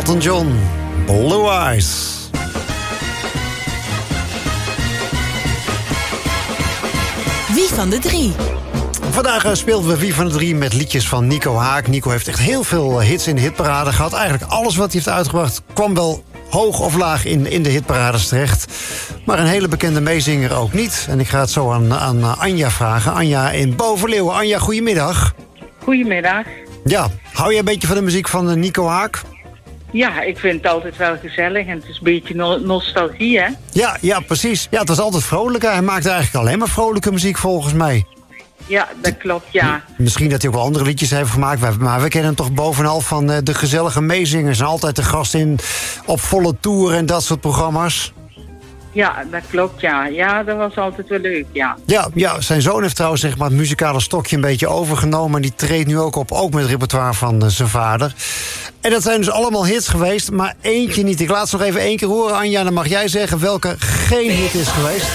Elton John, Blue Eyes. Wie van de drie? Vandaag speelden we Wie van de drie met liedjes van Nico Haak. Nico heeft echt heel veel hits in de hitparade gehad. Eigenlijk alles wat hij heeft uitgebracht kwam wel hoog of laag in de hitparades terecht. Maar een hele bekende meezinger ook niet. En ik ga het zo aan Anja vragen. Anja in Bovenleeuwen. Anja, goedemiddag. Goedemiddag. Ja, hou je een beetje van de muziek van Nico Haak? Ja, ik vind het altijd wel gezellig en het is een beetje nostalgie, hè? Ja, precies. Ja, het was altijd vrolijk. Hij maakte eigenlijk alleen maar vrolijke muziek volgens mij. Ja, dat klopt, ja. Misschien dat hij ook wel andere liedjes heeft gemaakt. Maar we kennen hem toch bovenal van de gezellige meezingers. En altijd de gast in op volle tour en dat soort programma's. Ja, dat klopt, ja. Ja, dat was altijd wel leuk, ja. Ja, zijn zoon heeft trouwens zeg maar, het muzikale stokje een beetje overgenomen. En die treedt nu ook op, ook met het repertoire van zijn vader. En dat zijn dus allemaal hits geweest, maar eentje niet. Ik laat ze nog even één keer horen, Anja. Dan mag jij zeggen welke geen hit is geweest.